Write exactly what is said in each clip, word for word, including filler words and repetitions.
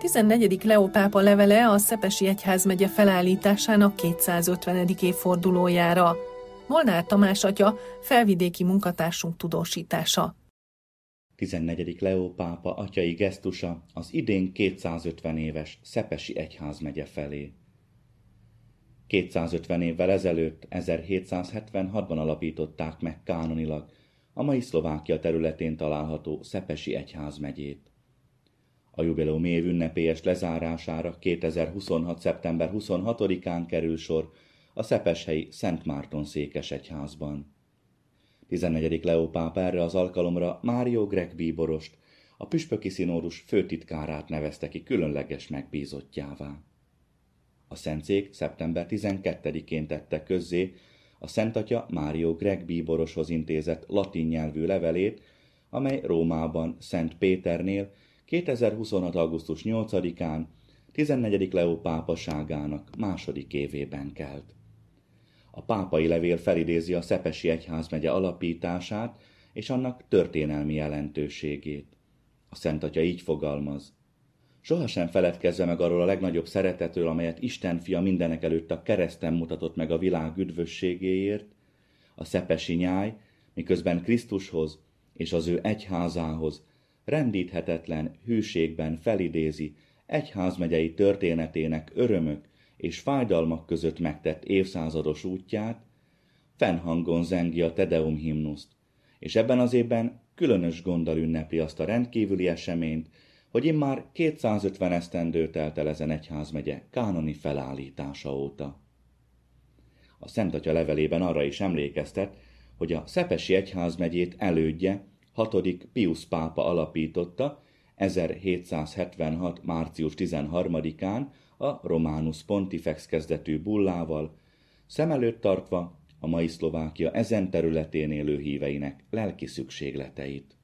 tizennegyedik Leó pápa levele a Szepesi egyházmegye felállításának kétszázötvenedik évfordulójára. Molnár Tamás atya, felvidéki munkatársunk tudósítása. tizennegyedik Leó pápa atyai gesztusa az idén kétszázötven éves Szepesi egyházmegye felé. kétszázötven évvel ezelőtt, ezerhétszázhetvenhatban alapították meg kánonilag a mai Szlovákia területén található Szepesi egyházmegyét. A jubileumi év ünnepélyes lezárására kétezer-huszonhat. szeptember huszonhatodikán kerül sor a szepeshelyi Szent Márton székesegyházban. tizennegyedik Leó pápa erre az alkalomra Mário Greg bíborost, a püspöki színódus főtitkárát nevezte ki különleges megbízottjává. A szentszék szeptember tizenkettedikén tette közzé a Szent Atya Mário Greg bíboroshoz intézett latin nyelvű levelét, amely Rómában Szent Péternél kétezer-huszonhat. augusztus nyolcadikán tizennegyedik Leó pápaságának második évében kelt. A pápai levél felidézi a Szepesi egyházmegye alapítását és annak történelmi jelentőségét. A Szent Atya így fogalmaz: sohasem feledkezze meg arról a legnagyobb szeretetről, amelyet Isten fia mindenekelőtt a kereszten mutatott meg a világ üdvösségéért. A szepesi nyáj, miközben Krisztushoz és az ő egyházához rendíthetetlen hűségben felidézi egyházmegyei történetének örömök és fájdalmak között megtett évszázados útját, fennhangon zengi a Te Deum himnuszt, és ebben az évben különös gonddal ünnepli azt a rendkívüli eseményt, hogy immár kétszázötven esztendő telt el ezen egyházmegye kánoni felállítása óta. A Szent Atya levelében arra is emlékeztet, hogy a Szepesi egyházmegyét elődje, hatodik Piusz pápa alapította ezerhétszázhetvenhat. március tizenharmadikán a Romanus Pontifex kezdetű bullával, szem előtt tartva a mai Szlovákia ezen területén élő híveinek lelki szükségleteit.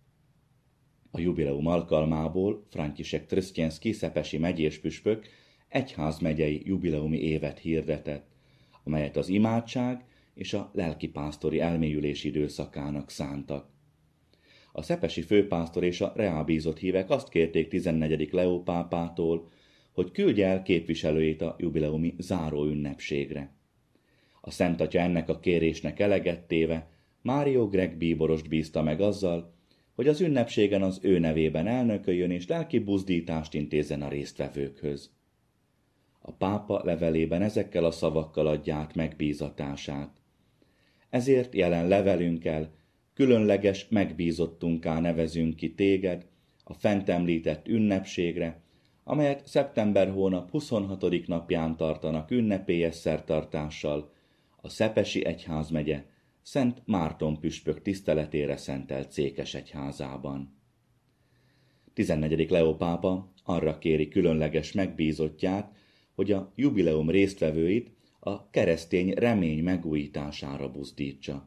A jubileum alkalmából František Trstjenský szepesi megyéspüspök egyházmegyei jubileumi évet hirdetett, amelyet az imádság és a lelkipásztori elmélyülés időszakának szántak. A szepesi főpásztor és a reábízott hívek azt kérték tizennegyedik Leó pápától, hogy küldje el képviselőjét a jubileumi záró ünnepségre. A Szent Atya ennek a kérésnek eleget téve Mário Greg bíborost bízta meg azzal, hogy az ünnepségen az ő nevében elnököljön és lelki buzdítást intézzen a résztvevőkhöz. A pápa levelében ezekkel a szavakkal adja át megbízatását. Ezért jelen levelünkkel különleges megbízottunká nevezünk ki téged a fent említett ünnepségre, amelyet szeptember hónap huszonhatodik napján tartanak ünnepélyes szertartással a Szepesi egyházmegye Szent Márton püspök tiszteletére szentelt székesegyházában. tizennegyedik Leó pápa arra kéri különleges megbízottját, hogy a jubileum résztvevőit a keresztény remény megújítására buzdítsa.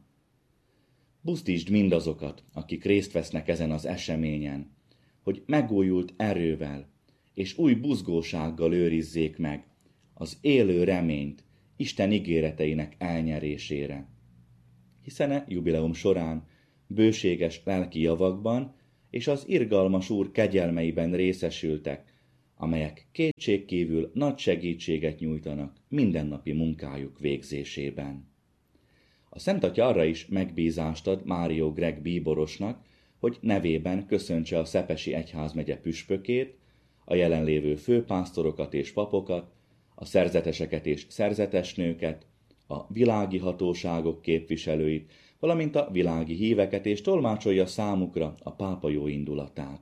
Buzdítsd mindazokat, akik részt vesznek ezen az eseményen, hogy megújult erővel és új buzgósággal őrizzék meg az élő reményt Isten ígéreteinek elnyerésére. Hiszen a jubileum során bőséges lelki javakban és az irgalmas Úr kegyelmeiben részesültek, amelyek kétségkívül nagy segítséget nyújtanak mindennapi munkájuk végzésében. A Szent Atya arra is megbízást ad Mário Greg bíborosnak, hogy nevében köszöntse a Szepesi egyházmegye püspökét, a jelenlévő főpásztorokat és papokat, a szerzeteseket és szerzetesnőket, a világi hatóságok képviselőit, valamint a világi híveket, és tolmácsolja számukra a pápa jó indulatát.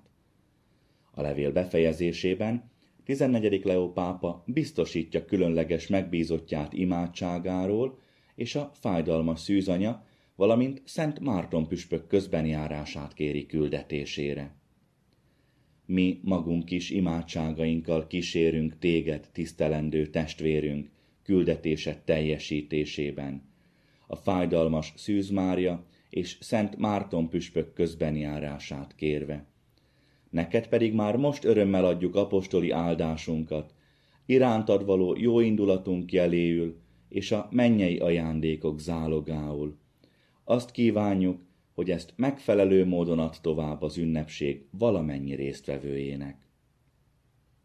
A levél befejezésében tizennegyedik Leó pápa biztosítja különleges megbízottját imádságáról és a fájdalmas szűzanya, valamint Szent Márton püspök közbenjárását kéri küldetésére. Mi magunk is imádságainkkal kísérünk téged, tisztelendő testvérünk, küldetésed teljesítésében. A fájdalmas Szűz Mária és Szent Márton püspök közbenjárását kérve. Neked pedig már most örömmel adjuk apostoli áldásunkat, irántad való jóindulatunk jeléül és a mennyei ajándékok zálogául. Azt kívánjuk, hogy ezt megfelelő módon add tovább az ünnepség valamennyi résztvevőjének.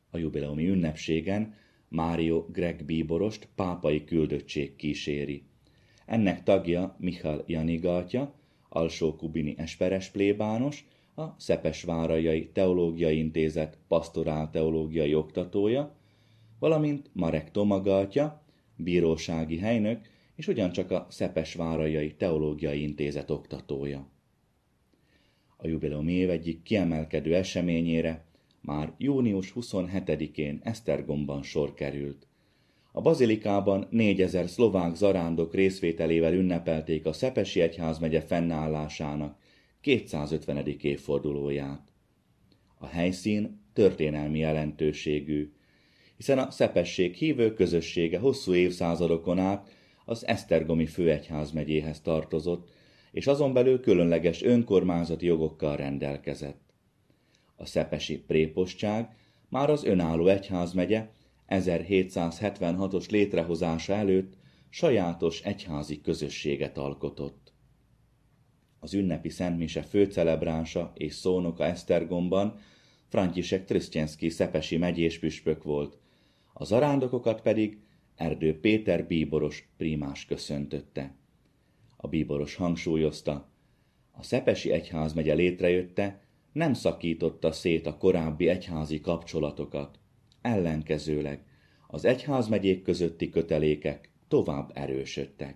A jubileumi ünnepségen Mário Greg bíborost pápai küldöttség kíséri. Ennek tagja Michal Janiga atya, Alsó-Kubini esperes plébános, a Szepesvárajai Teológiai Intézet pastorálteológiai oktatója, valamint Marek Tomaga atya, bírósági helynök, és ugyancsak a Szepesvárajai Teológiai Intézet oktatója. A jubileumi év egyik kiemelkedő eseményére már június huszonhetedikén Esztergomban sor került. A bazilikában négyezer szlovák zarándok részvételével ünnepelték a Szepesi egyházmegye fennállásának kétszázötvenedik évfordulóját. A helyszín történelmi jelentőségű, hiszen a szepesség hívő közössége hosszú évszázadokon át az esztergomi főegyházmegyéhez tartozott, és azon belül különleges önkormányzati jogokkal rendelkezett. A szepesi prépostság már az önálló egyházmegye ezerhétszázhetvenhatos létrehozása előtt sajátos egyházi közösséget alkotott. Az ünnepi szentmise főcelebránsa és szónoka Esztergomban František Trstjenský szepesi megyéspüspök volt, a zarándokokat pedig Erdő Péter bíboros prímás köszöntötte. A bíboros hangsúlyozta, a szepesi egyházmegye létrejötte nem szakította szét a korábbi egyházi kapcsolatokat, ellenkezőleg az egyházmegyék közötti kötelékek tovább erősödtek.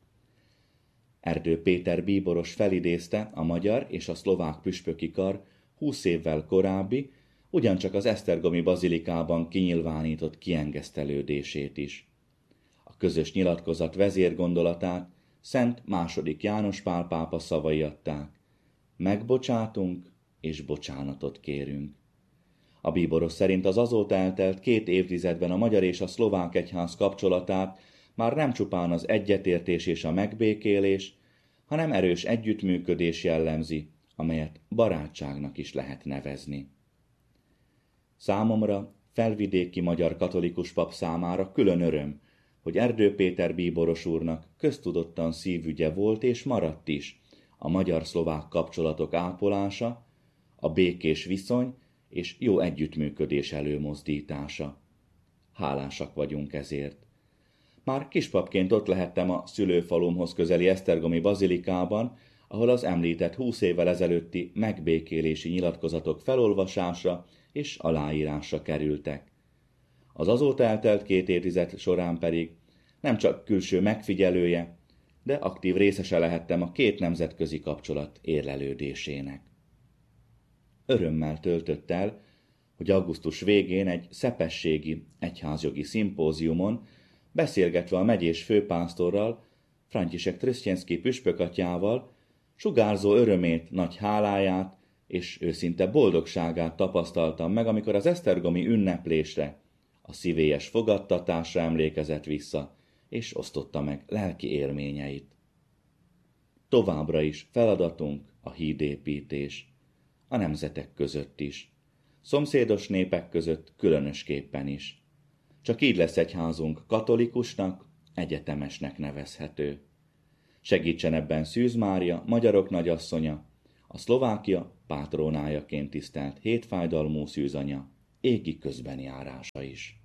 Erdő Péter bíboros felidézte a magyar és a szlovák püspöki kar húsz évvel korábbi, ugyancsak az esztergomi bazilikában kinyilvánított kiengesztelődését is. A közös nyilatkozat vezérgondolatát Szent második János Pál pápa szavai adták: megbocsátunk és bocsánatot kérünk. A bíboros szerint az azóta eltelt két évtizedben a magyar és a szlovák egyház kapcsolatát már nem csupán az egyetértés és a megbékélés, hanem erős együttműködés jellemzi, amelyet barátságnak is lehet nevezni. Számomra, felvidéki magyar katolikus pap számára külön öröm, hogy Erdő Péter bíboros úrnak köztudottan szívügye volt és maradt is a magyar-szlovák kapcsolatok ápolása, a békés viszony és jó együttműködés előmozdítása. Hálásak vagyunk ezért. Már kispapként ott lehettem a szülőfalumhoz közeli esztergomi bazilikában, ahol az említett húsz évvel ezelőtti megbékélési nyilatkozatok felolvasásra és aláírásra kerültek. Az azóta eltelt két évtized során pedig nem csak külső megfigyelője, de aktív részese lehettem a két nemzetközi kapcsolat érlelődésének. Örömmel töltött el, hogy augusztus végén egy szepességi egyházjogi szimpóziumon, beszélgetve a megyés főpásztorral, František Trstjenský püspökatyával, sugárzó örömét, nagy háláját és őszinte boldogságát tapasztaltam meg, amikor az esztergomi ünneplésre, a szívélyes fogadtatásra emlékezett vissza, és osztotta meg lelki élményeit. Továbbra is feladatunk a hídépítés, a nemzetek között is, szomszédos népek között különösképpen is. Csak így lesz egyházunk katolikusnak, egyetemesnek nevezhető. Segítsen ebben Szűz Mária, magyarok nagyasszonya, a Szlovákia pátrónájaként tisztelt hétfájdalmú szűzanya, égi közbenjárása is.